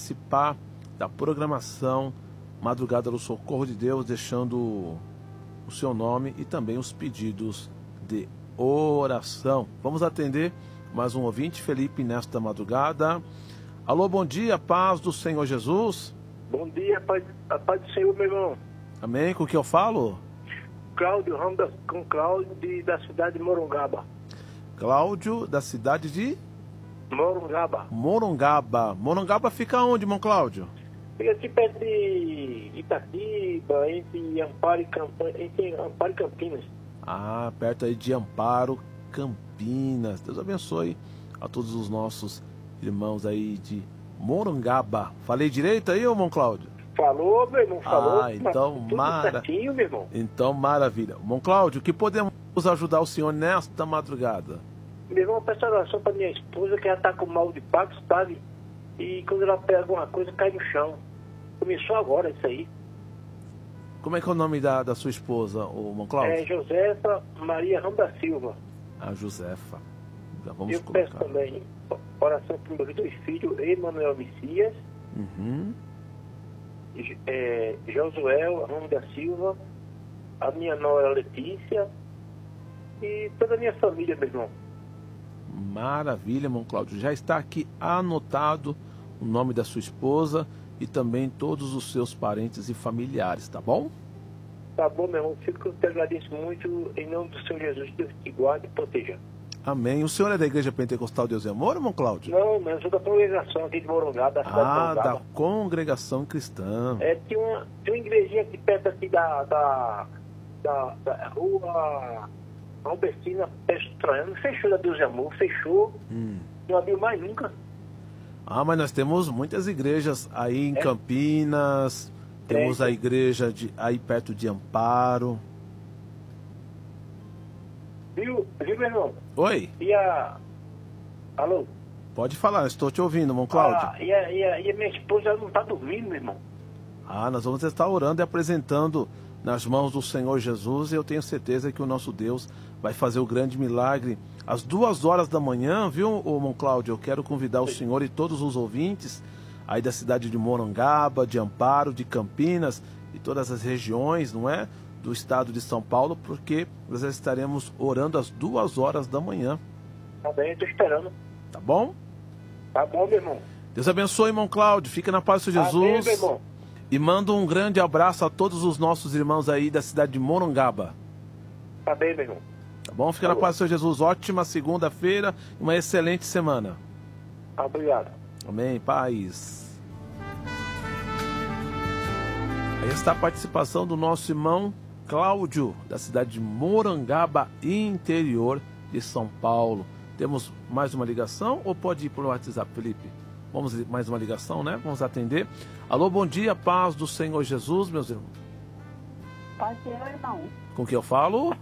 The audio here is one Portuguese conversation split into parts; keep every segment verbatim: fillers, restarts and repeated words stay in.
participar da programação Madrugada do Socorro de Deus, deixando o seu nome e também os pedidos de oração. Vamos atender mais um ouvinte, Felipe, nesta madrugada. Alô, bom dia, paz do Senhor Jesus. Bom dia, paz, a paz do Senhor, meu irmão. Amém, com o que eu falo? Cláudio Ramos, com Cláudio de, da cidade de Morungaba. Cláudio, da cidade de? Morungaba. Morungaba. Morungaba fica onde, irmão Cláudio? Fica aqui perto de Itatiba, entre Amparo e, Camp... entre Amparo e Campinas. Ah, perto aí de Amparo, Campinas. Deus abençoe a todos os nossos irmãos aí de Morungaba. Falei direito aí, irmão Cláudio? Falou, meu irmão, falou. Ah, então, tudo mara... certinho, meu irmão. Então, maravilha. Irmão Cláudio, que podemos ajudar o senhor nesta madrugada? Meu irmão, peço oração para minha esposa, que ela está com mal de Pax, sabe? E quando ela pega alguma coisa, cai no chão. Começou agora isso aí. Como é que é o nome da, da sua esposa, o irmão Cláudio? É Josefa Maria Ramos da Silva. A Josefa. Já vamos Eu colocar. peço também oração para meus dois filhos, Emanuel Messias, Uhum. é, Josuel Ramos da Silva, a minha nora Letícia e toda a minha família, meu irmão. Maravilha, irmão Cláudio. Já está aqui anotado o nome da sua esposa e também todos os seus parentes e familiares, tá bom? Tá bom, meu irmão. Fico, eu te agradeço muito. Em nome do Senhor Jesus, Deus te guarde e proteja. Amém. O senhor é da Igreja Pentecostal Deus e Amor, irmão Cláudio? Não, mas eu sou da congregação aqui de Morungaba, da cidade de Ah, Morungaba. da congregação cristã. É, tinha uma, tinha uma igrejinha aqui perto aqui da, da, da, da rua Albertina Pestrano. Fechou da Deus e Amor, fechou. Hum. Não abriu mais nunca. Ah, mas nós temos muitas igrejas aí em É? Campinas, temos É, a igreja de, aí perto de Amparo. Viu, viu, meu irmão? Oi, E a... Alô? pode falar, estou te ouvindo, irmão Cláudio. Ah, e, a, e, a, e a minha esposa ela não tá dormindo, meu irmão. Ah, nós vamos estar orando e apresentando nas mãos do Senhor Jesus, e eu tenho certeza que o nosso Deus vai fazer o grande milagre. Às duas horas da manhã, viu, irmão Cláudio? Eu quero convidar o senhor e todos os ouvintes aí da cidade de Morungaba, de Amparo, de Campinas e todas as regiões, não é? Do estado de São Paulo, porque nós estaremos orando às duas horas da manhã. Tá bem, eu tô esperando. Tá bom? Tá bom, meu irmão. Deus abençoe, irmão Cláudio. Fica na paz do Senhor Amém, Jesus. meu irmão. E manda um grande abraço a todos os nossos irmãos aí da cidade de Morungaba. Tá bem, meu irmão. Tá bom? Fica na paz do Senhor Jesus. Ótima segunda-feira e uma excelente semana. Obrigado. Amém. Paz. Aí está a participação do nosso irmão Cláudio, da cidade de Morungaba, interior de São Paulo. Temos mais uma ligação ou pode ir por WhatsApp, Felipe? Vamos mais uma ligação, né? Vamos atender. Alô, bom dia, paz do Senhor Jesus, meus irmãos. Pode ser, irmão. Com que eu falo?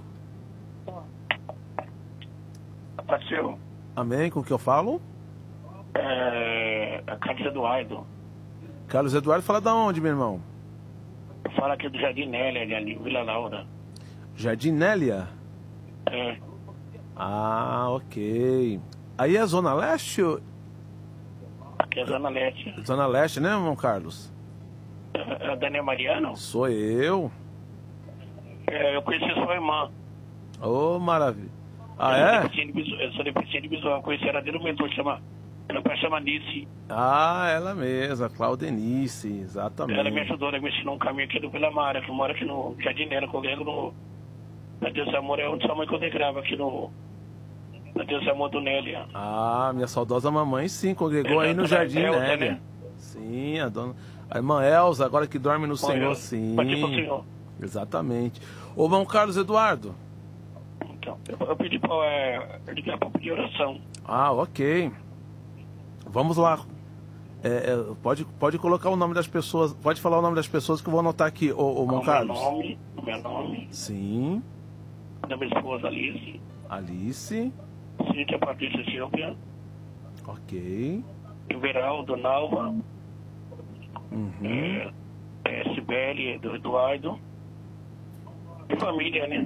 Pastor, Amém. Com que eu falo? é... a Carlos Eduardo. Carlos Eduardo, fala da onde, meu irmão? Fala aqui do Jardim Nélia, ali, Vila Laura. Jardim Nélia? É. Ah, ok. Aí é Zona Leste? ou- Aqui é Zona Leste. Zona Leste, né, irmão Carlos? É a Daniel Mariano? Sou eu. É, eu conheci sua irmã. Ô, maravilha. Ah, Eu sou é? deficiente visual- Eu sou deficiente visual. Eu conheci ela dentro do mentor, chama... Ela pai chama Nice. Ah, ela mesma, Claudenice, exatamente. Ela me ajudou, ela me ensinou um caminho aqui do Vila Mara, que mora aqui no Jardim Nélia, congrego no... Na Deus Amor, é onde sua mãe congregava, aqui no... Na Deus Amor do Nélia. Ah, minha saudosa mamãe, sim, congregou É, aí no dona Jardim Elza, Nélia. né? Sim, a dona... A irmã Elza, agora que dorme no Senhor, Elza, sim. pode ir pro Senhor. Exatamente. Ô, irmão Carlos Eduardo. Então, eu, eu pedi pra... É, eu liguei pra pedir oração. Ah, ok. Vamos lá. É, é, pode, pode colocar o nome das pessoas, pode falar o nome das pessoas que eu vou anotar aqui, ô, ô irmão O meu Carlos. nome, o meu nome, Sim, da minha esposa Alice, Alice, Cíntia Patrícia Silvia, ok. Everaldo Nalva, Uhum. é, é, Sibeli, do Eduardo, e família, né?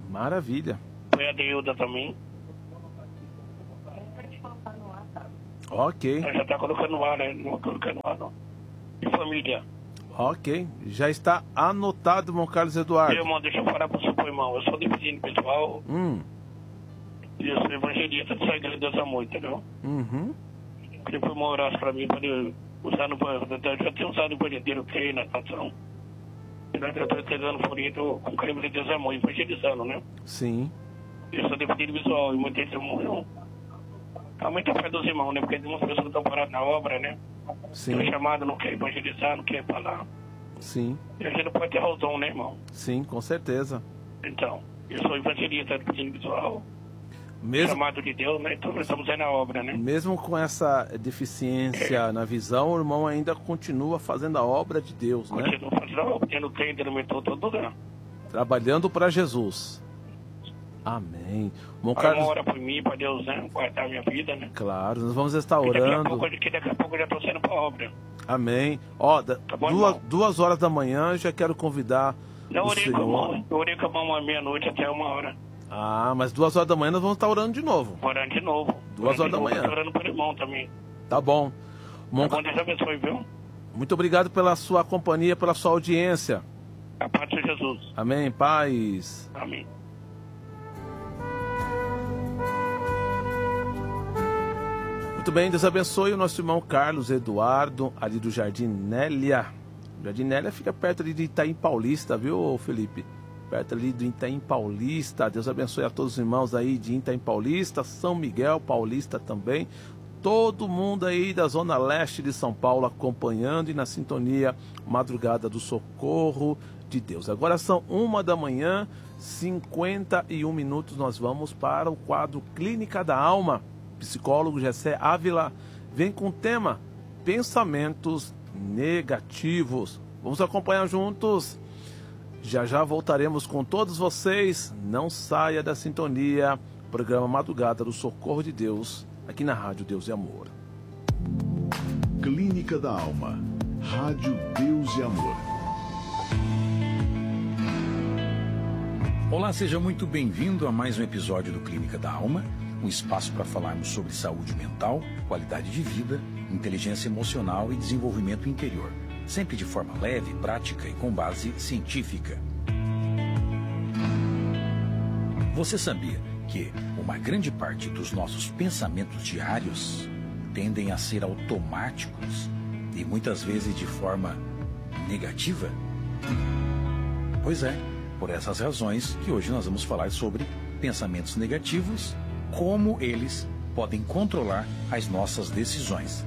Maravilha. Foi a Deilda também. Ok. Nós já está colocando no ar, né? Não colocando no ar, não. De família. Ok. Já está anotado, irmão Carlos Eduardo. Meu irmão, deixa eu falar para o seu irmão. Eu sou deficiente pessoal. Hum. E eu sou evangelista dessa igreja de Deus Amor, entendeu? Uhum. Queria que o irmão orasse para mim, para eu usar no banho. Eu já tenho usado o banho inteiro, creio na natação. Eu estou entregando folheto com creme de Deus Amor, evangelizando, né? Sim. Eu sou deficiente visual e muitos irmãos. Aumenta a fé dos irmãos, né? Porque tem muitas pessoas que estão paradas na obra, né? Sim. Estão chamados, não quer evangelizar, não quer falar. Sim. E a gente não pode ter razão, né, irmão? Sim, com certeza. Então, eu sou evangelista deficiente visual. Mesmo, Chamado de Deus, né? Então nós estamos aí na obra, né? mesmo com essa deficiência É. na visão, o irmão ainda continua fazendo a obra de Deus, né? Continua fazendo a obra, tendo tender no metrô todo lugar. Trabalhando para Jesus. Amém. Irmão Aí Carlos, uma hora por mim, para Deus, né? Guardar a minha vida, né? claro, nós vamos estar Que daqui a orando. pouco, que daqui a pouco eu já estou saindo para a obra. Amém. Ó, da- Tá bom, duas, irmão? duas horas da manhã, eu já quero convidar Não o orei com a senhor. mão, eu orei com a mão à meia-noite até uma hora. Ah, mas duas horas da manhã nós vamos estar orando de novo. Orando de novo. Duas Orando horas de da novo, manhã. tô orando para o irmão também. Tá bom. Irmão, Tá bom, Deus abençoe, viu? muito obrigado pela sua companhia, pela sua audiência. A paz de Jesus. Amém. Paz. Amém. Muito bem, Deus abençoe o nosso irmão Carlos Eduardo, ali do Jardim Nélia. O Jardim Nélia fica perto ali de Itaim Paulista, viu, Felipe? Perto ali do Itaim Paulista. Deus abençoe a todos os irmãos aí de Itaim Paulista, São Miguel Paulista também. Todo mundo aí da zona leste de São Paulo acompanhando e na sintonia Madrugada do Socorro de Deus. Agora são uma da manhã, cinquenta e um minutos. Nós vamos para o quadro Clínica da Alma. Psicólogo Gessé Ávila vem com o tema Pensamentos Negativos. Vamos acompanhar juntos. Já já voltaremos com todos vocês. Não saia da sintonia. Programa Madrugada do Socorro de Deus, aqui na Rádio Deus e Amor. Clínica da Alma. Rádio Deus e Amor. Olá, seja muito bem-vindo a mais um episódio do Clínica da Alma, um espaço para falarmos sobre saúde mental, qualidade de vida, inteligência emocional e desenvolvimento interior, sempre de forma leve, prática e com base científica. Você sabia que uma grande parte dos nossos pensamentos diários tendem a ser automáticos e muitas vezes de forma negativa? Pois é, por essas razões que hoje nós vamos falar sobre pensamentos negativos, como eles podem controlar as nossas decisões.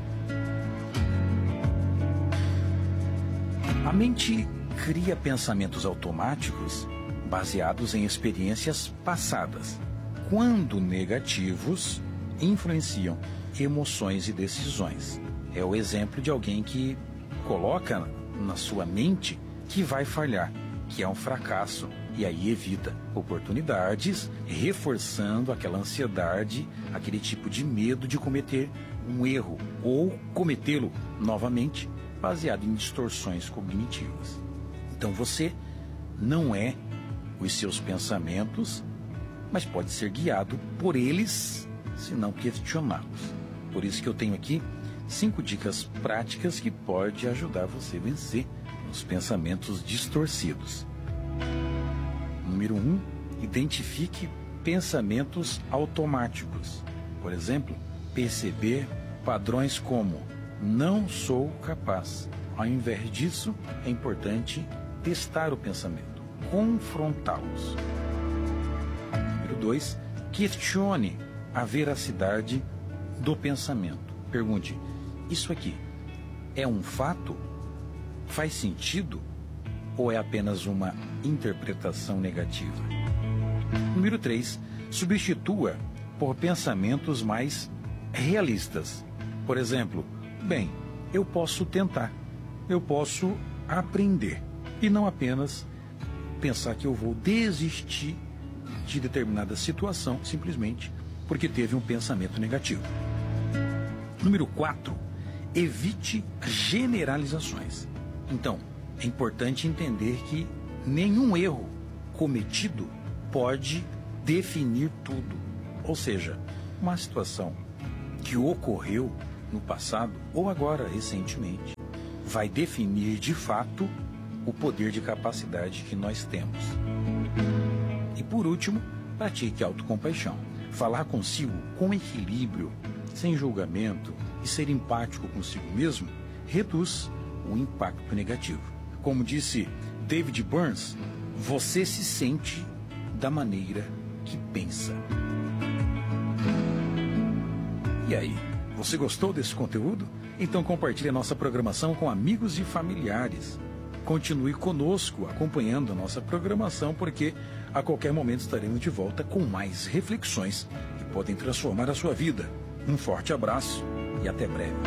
A mente cria pensamentos automáticos baseados em experiências passadas, quando negativos, influenciam emoções e decisões. É o exemplo de alguém que coloca na sua mente que vai falhar, que é um fracasso, e aí evita oportunidades, reforçando aquela ansiedade, aquele tipo de medo de cometer um erro ou cometê-lo novamente, baseado em distorções cognitivas. Então você não é os seus pensamentos, mas pode ser guiado por eles, se não questioná-los. Por isso que eu tenho aqui cinco dicas práticas que podem ajudar você a vencer os pensamentos distorcidos. Número um, identifique pensamentos automáticos. Por exemplo, perceber padrões como não sou capaz. Ao invés disso, é importante testar o pensamento, confrontá-los. Número dois, questione a veracidade do pensamento. Pergunte, isso aqui é um fato? Faz sentido? Ou é apenas uma interpretação negativa? Número três, substitua por pensamentos mais realistas. Por exemplo, bem, eu posso tentar, eu posso aprender e não apenas pensar que eu vou desistir de determinada situação simplesmente porque teve um pensamento negativo. Número quatro, evite generalizações. Então, é importante entender que nenhum erro cometido pode definir tudo. Ou seja, uma situação que ocorreu no passado ou agora, recentemente, vai definir de fato o poder de capacidade que nós temos. E por último, pratique autocompaixão. Falar consigo com equilíbrio, sem julgamento e ser empático consigo mesmo reduz o impacto negativo. Como disse David Burns, você se sente da maneira que pensa. E aí, você gostou desse conteúdo? Então compartilhe a nossa programação com amigos e familiares. Continue conosco, acompanhando a nossa programação, porque a qualquer momento estaremos de volta com mais reflexões que podem transformar a sua vida. Um forte abraço e até breve.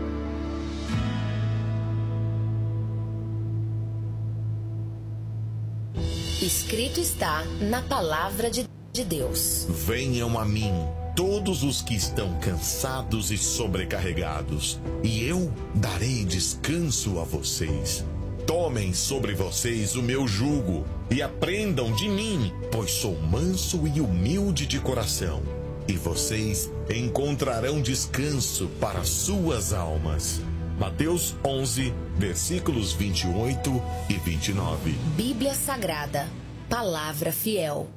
Escrito está na palavra de Deus. Venham a mim todos os que estão cansados e sobrecarregados, e eu darei descanso a vocês. Tomem sobre vocês o meu jugo e aprendam de mim, pois sou manso e humilde de coração, e vocês encontrarão descanso para suas almas. Mateus onze, versículos vinte e oito e vinte e nove. Bíblia Sagrada, palavra fiel.